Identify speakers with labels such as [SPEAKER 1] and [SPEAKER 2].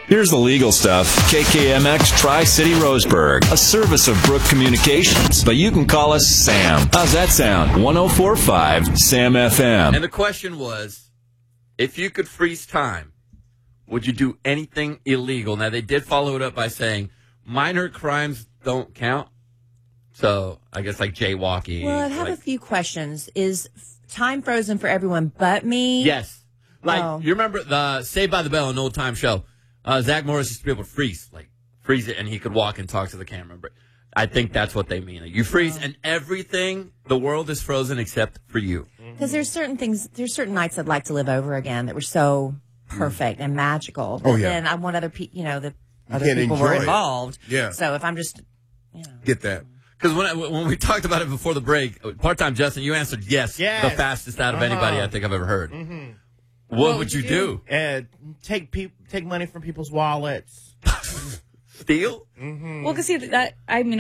[SPEAKER 1] Here's the legal stuff. KKMX Tri-City Roseburg, a service of Brook Communications. But you can call us Sam. How's that sound? 104.5 Sam FM.
[SPEAKER 2] And the question was, if you could freeze time, would you do anything illegal? Now, they did follow it up by saying minor crimes don't count. So I guess like jaywalking.
[SPEAKER 3] Well, I have a few questions. Is time frozen for everyone but me?
[SPEAKER 2] Yes. Like, you remember the Saved by the Bell, an old-time show. Zach Morris used to be able to freeze it, and he could walk and talk to the camera. But I think that's what they mean. You freeze, and everything, the world is frozen except for you.
[SPEAKER 3] Because there's certain nights I'd like to live over again that were so perfect and magical. But then I want other people, the other people were involved.
[SPEAKER 4] Yeah.
[SPEAKER 3] So if I'm just,
[SPEAKER 4] Get that.
[SPEAKER 2] Because when we talked about it before the break, part-time Justin, you answered yes, the fastest out of anybody I think I've ever heard.
[SPEAKER 5] Mm-hmm.
[SPEAKER 2] What would you do?
[SPEAKER 5] Take money from people's wallets.
[SPEAKER 2] Steal?
[SPEAKER 5] Mm-hmm.
[SPEAKER 6] Well, because I mean,